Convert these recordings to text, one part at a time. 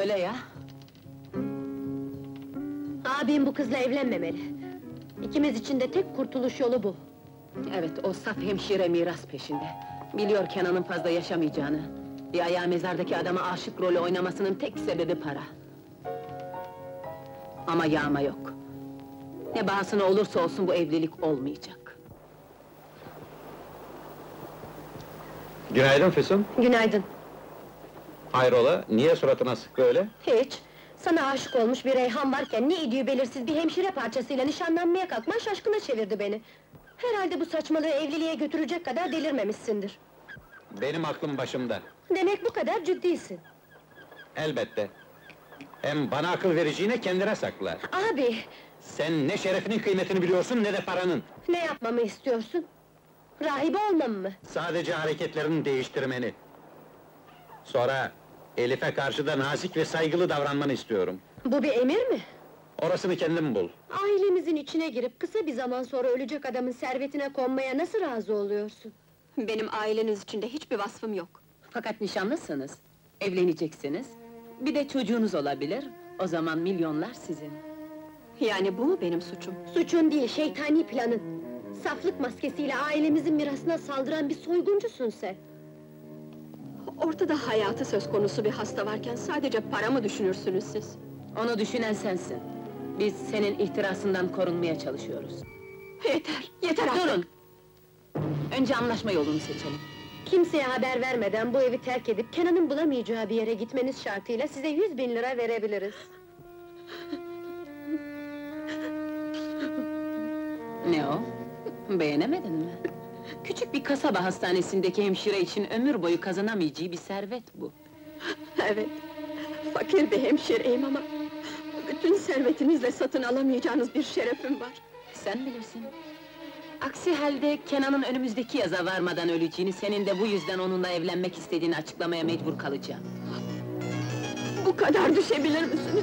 Öyle ya. Abim bu kızla evlenmemeli. İkimiz için de tek kurtuluş yolu bu. Evet, o saf hemşire miras peşinde. Biliyor Kenan'ın fazla yaşamayacağını. Bir ayağı mezardaki adama aşık rolü oynamasının tek sebebi para. Ama yağma yok. Ne bahasına olursa olsun bu evlilik olmayacak. Günaydın Füsun. Günaydın. Hayrola, niye suratın asık böyle? Hiç. Sana aşık olmuş bir Reyhan varken ne idüğü belirsiz bir hemşire parçasıyla nişanlanmaya kalkman şaşkına çevirdi beni. Herhalde bu saçmalığı evliliğe götürecek kadar delirmemişsindir. Benim aklım başımda. Demek bu kadar ciddisin. Elbette. Hem bana akıl vereceğine kendine sakla. Abi, Sen ne şerefinin kıymetini biliyorsun ne de paranın. ne yapmamı istiyorsun? Rahibe olmam mı? Sadece hareketlerini değiştirmeni. Sonra Elif'e karşı da nazik ve saygılı davranmanı istiyorum. Bu bir emir mi? Orasını kendin bul. Ailemizin içine girip kısa bir zaman sonra ölecek adamın servetine konmaya nasıl razı oluyorsun? Benim aileniz içinde hiçbir vasfım yok. Fakat nişanlısınız, evleneceksiniz. Bir de çocuğunuz olabilir, o zaman milyonlar sizin. Yani bu mu benim suçum? Suçun değil, şeytani planın. Saflık maskesiyle ailemizin mirasına saldıran bir soyguncusun sen. Ortada hayatı söz konusu bir hasta varken sadece para mı düşünürsünüz siz? Onu düşünen sensin. Biz senin ihtirasından korunmaya çalışıyoruz. Yeter, yeter artık! Durun! Önce anlaşma yolunu seçelim. Kimseye haber vermeden bu evi terk edip Kenan'ın bulamayacağı bir yere gitmeniz şartıyla size 100.000 lira verebiliriz. Ne o? Beğenemedin mi? Küçük bir kasaba hastanesindeki hemşire için ömür boyu kazanamayacağı bir servet bu. Evet, fakir bir hemşireyim ama... ...bütün servetinizle satın alamayacağınız bir şerefim var. Sen bilirsin. Aksi halde Kenan'ın önümüzdeki yaza varmadan öleceğini, senin de bu yüzden onunla evlenmek istediğini açıklamaya mecbur kalacağım. Bu kadar düşebilir misiniz?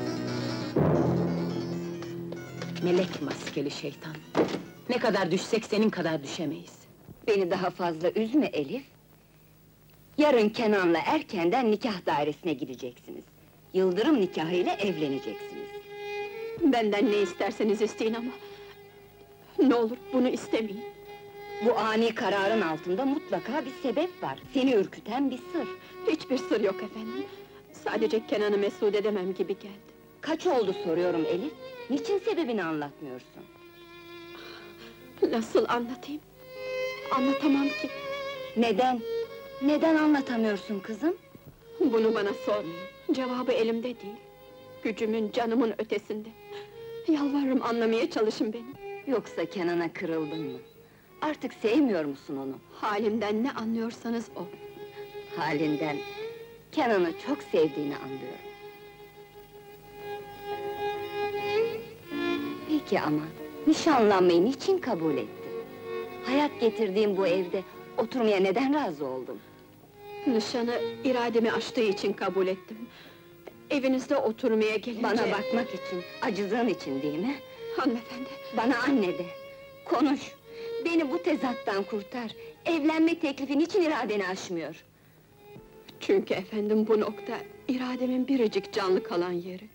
Melek maskeli şeytan! Ne kadar düşsek senin kadar düşemeyiz. Beni daha fazla üzme Elif. Yarın Kenan'la erkenden nikah dairesine gideceksiniz. Yıldırım nikahıyla evleneceksiniz. Benden ne isterseniz isteyin ama... ...ne olur bunu istemeyin. Bu ani kararın altında mutlaka bir sebep var. Seni ürküten bir sır. Hiçbir sır yok efendim. Sadece Kenan'ı mesut edemem gibi geldi. Kaç oldu soruyorum Elif? Niçin sebebini anlatmıyorsun? Nasıl anlatayım? Anlatamam ki. Neden? Neden anlatamıyorsun kızım? Bunu bana sormayın. Cevabı elimde değil. Gücümün, canımın ötesinde. Yalvarırım anlamaya çalışın beni. Yoksa Kenan'a kırıldın mı? Artık sevmiyor musun onu? Halimden ne anlıyorsanız o. Halinden Kenan'ı çok sevdiğini anlıyorum. Peki ama nişanlanmayı niçin kabul ettin? Hayat getirdiğim bu evde oturmaya neden razı oldun? Nişanı irademi aştığı için kabul ettim. Evinizde oturmaya gelince... Bana bakmak için, acıdığın için değil mi? Hanımefendi, Bana anne de, konuş! Beni bu tezattan kurtar! Evlenme teklifin için iradeni aşmıyor! çünkü efendim bu nokta... ...irademin biricik canlı kalan yeri.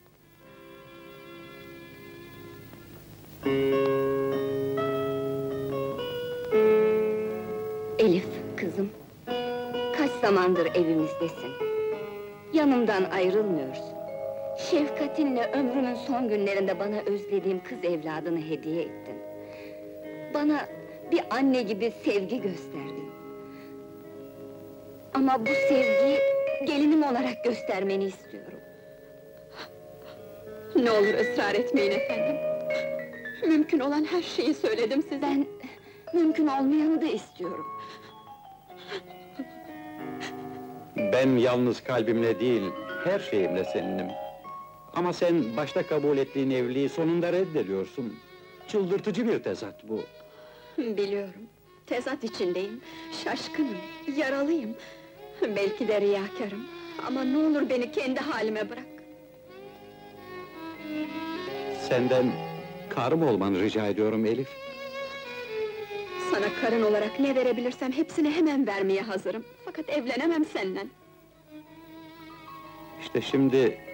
Elif, kızım! Kaç zamandır evimizdesin? Yanımdan ayrılmıyorsun. Şefkatinle ömrümün son günlerinde bana özlediğim kız evladını hediye ettin. Bana bir anne gibi sevgi gösterdin. Ama bu sevgiyi gelinim olarak göstermeni istiyorum. Ne olur ısrar etmeyin efendim. Mümkün olan her şeyi söyledim size. Ben mümkün olmayanı da istiyorum. Ben yalnız kalbimle değil, her şeyimle seninim. Ama sen başta kabul ettiğin evliliği sonunda reddediyorsun. Çıldırtıcı bir tezat bu. Biliyorum, tezat içindeyim, şaşkınım, yaralıyım. Belki de riyakarım. Ama ne olur beni kendi halime bırak. Senden karım olmanı rica ediyorum Elif. Sana karın olarak ne verebilirsem hepsini hemen vermeye hazırım. Fakat evlenemem seninle. İşte şimdi